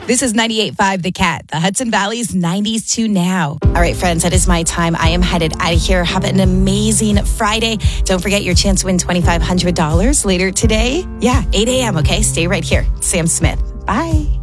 This is 98.5 The Cat, the Hudson Valley's 90s to now. All right, friends, that is my time. I am headed out of here. Have an amazing Friday. Don't forget your chance to win $2,500 later today. Yeah, 8 a.m., okay? Stay right here. Sam Smith. Bye.